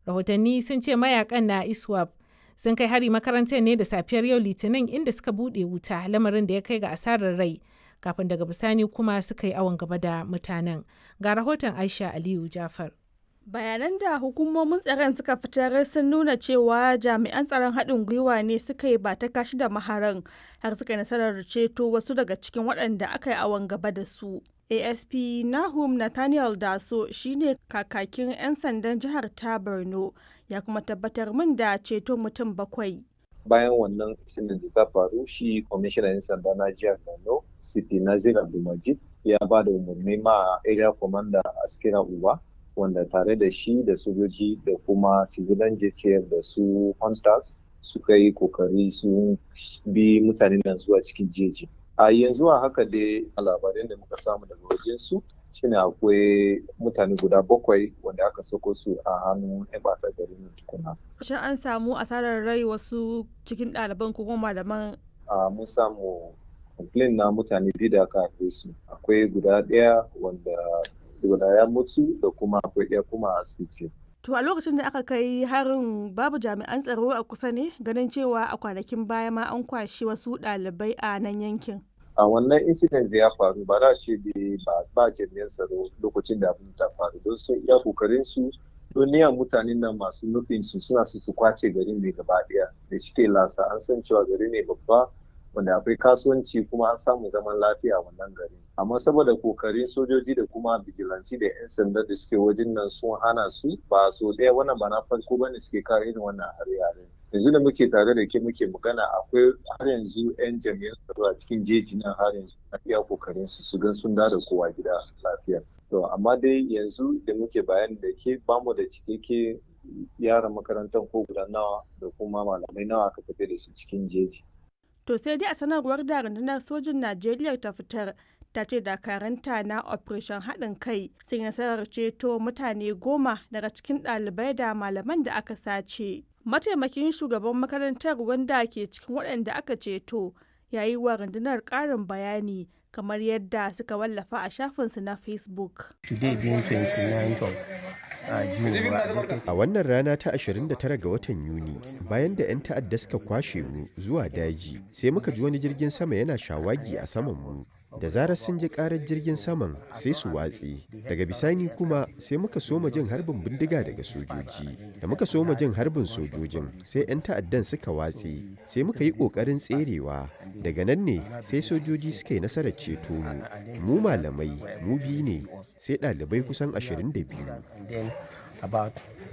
Rahotanni sun ce mayakan na ISWAP sun kai hari makarantar ne da safiyar yau Litinin inda suka buɗe wuta, lamarin da ya kai ga asarar rai, kafin daga bisani kuma suka yi awon gaba da mutanen. Ga rahoton Aisha Aliyu Jafar. Bayanan da hukumomin tsaron suka fitar sun nuna cewa jami'an tsaron haɗin gwiwa ne suka yi ba ta kashi da maharan har suka yi nasarar ceto wasu daga cikin waɗanda aka yi awon gaba da su. ASP Nahum Nathaniel Daso shine kakakin 'yan sandan jihar ta Borno, ya kuma tabbatar min da ceto mutum 7. Bayan wannan incident da ta faru, shi kwamishinan 'yan sanda na jihar Borno, CP Nazir Abdulmajid, ya ba da umarni ma area commander Askira Uba, wanda tare da shi da sojoji da kuma civilian JTF da su hunters suka yi kokari sun bi mutanen nan zuwa cikin jeji. A yanzu a haka dai labarin da muka samu daga wajen su shine akwai mutane guda 7 wanda aka sako su a hannun 'yan bata garin tukuna. Shin an samu asarar rai wasu cikin ɗaliban ko kuma malaman? Mun samu complain na mutane 2 da aka harbe su. Akwai guda 1 wanda ya mutu da kuma akwai 1 kuma a asibiti. To a lokacin da aka kai harin babu jami'an tsaro a kusa ne, ganin cewa a kwanakin baya ma an kwashi wasu ɗalibai a nan yankin. A wannan incident da ya faru ba za a ce ba jami'an tsaro lokacin da abin ta faru, don sun iya kokarin su duniyan mutanen nan masu nufin su suna su kwace garin ne gaba ɗaya da shike lasa an san cewa gari ne babba wanda akwai kasuwanci kuma an samu zaman lafiya a wannan gari. Amma saboda kokarin sojoji da kuma bijilanci da 'yan sanda da suke wajen nan sun hana su, ba so ɗaya wannan ba na farko ba ne suke kare irin wannan hare-hare. Yanzu da muke tare da ke muke magana akwai har yanzu 'yan jami'an tsaro a cikin jeji nan har yanzu na iya kokarin su gan sun da kowa gida lafiya. To amma dai yanzu da muke bayani da ke bamu da cikakke yaran makarantar ko guda nawa da kuma malamai nawa aka tafi da su cikin jeji. To sai dai a sanarwar da rundunar sojin Najeriya ta fitar, ta ce dakaranta na operation haɗin kai sun nasarar ceto mutane 10 daga cikin ɗalibai da malaman da aka sace. Mataimakin shugaban makarantar wanda ke cikin waɗanda aka ceto ya yi wa rundunar ƙarin bayani kamar yadda suka wallafa a shafinsu na Facebook. A wannan rana ta 29 ga watan Yuni, bayan da 'yan ta'adda suka kwashe mu zuwa daji, sai muka ji wani jirgin sama yana shawagi a saman mu. Da zarar sun ji karar jirgin saman sai su watse. Daga bisani kuma sai muka soma jin harbin bindiga daga sojoji. Da muka soma jin harbin sojojin sai 'yan ta'addan suka watse. Sai muka yi ƙoƙarin tserewa. Daga nan ne sai sojoji suka yi nasarar ceto mu. Mu malamai, mu 2 ne, sai ɗalibai kusan 22.